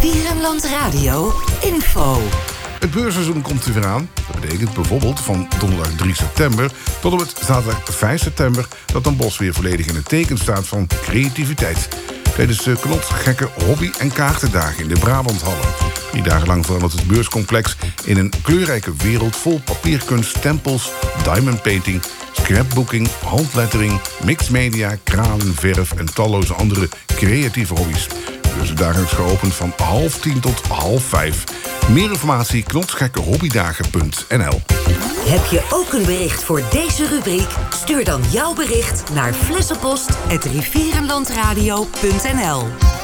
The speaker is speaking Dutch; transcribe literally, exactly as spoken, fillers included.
Rivierenland Radio info. Het beursseizoen komt er weer aan. Dat betekent bijvoorbeeld van donderdag drie september tot en met zaterdag vijf september... dat Den Bosch weer volledig in het teken staat van creativiteit. Tijdens de knotsgekke hobby- en kaartendagen in de Brabanthallen. Drie dagen lang verandert het beurscomplex in een kleurrijke wereld... vol papierkunst, tempels, diamond painting, scrapbooking, handlettering... mixed media, kralen, verf en talloze andere creatieve hobby's. De beurs is dagelijks geopend van half tien tot half vijf. Meer informatie knotsgekkehobbydagen punt n l. Heb je ook een bericht voor deze rubriek? Stuur dan jouw bericht naar flessenpost apenstaartje rivierenlandradio punt n l.